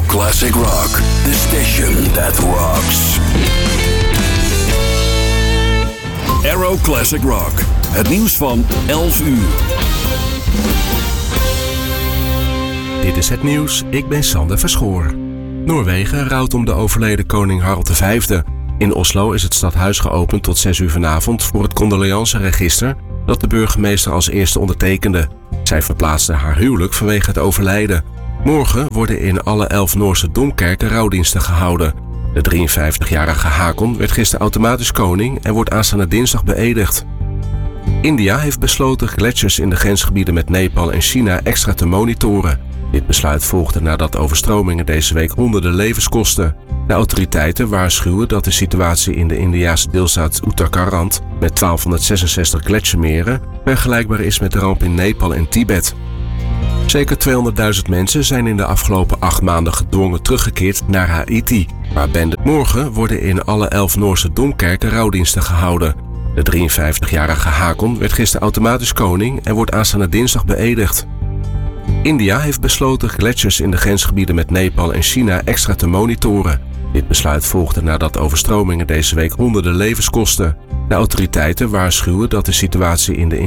Classic Rock, the station that rocks. Aero Classic Rock, het nieuws van 11 uur. Dit is het nieuws, ik ben Sander Verschoor. Noorwegen rouwt om de overleden koning Harald V. In Oslo is het stadhuis geopend tot 6 uur vanavond voor het condoleanceregister dat de burgemeester als eerste ondertekende. Zij verplaatste haar huwelijk vanwege het overlijden. Morgen worden in alle 11 Noorse domkerken rouwdiensten gehouden. De 53-jarige Hakon werd gisteren automatisch koning en wordt aanstaande dinsdag beëdigd. India heeft besloten gletsjers in de grensgebieden met Nepal en China extra te monitoren. Dit besluit volgde nadat overstromingen deze week honderden levens kosten. De autoriteiten waarschuwen dat de situatie in de Indiase deelstaat Uttarakhand met 1266 gletsjermeren vergelijkbaar is met de ramp in Nepal en Tibet. Zeker 200.000 mensen zijn in de afgelopen 8 maanden gedwongen teruggekeerd naar Haiti, waar benden. Morgen worden in alle 11 Noorse domkerken rouwdiensten gehouden. De 53-jarige Hakon werd gisteren automatisch koning en wordt aanstaande dinsdag beëdigd. India heeft besloten gletsjers in de grensgebieden met Nepal en China extra te monitoren. Dit besluit volgde nadat overstromingen deze week honderden levens kosten. De autoriteiten waarschuwen dat de situatie in de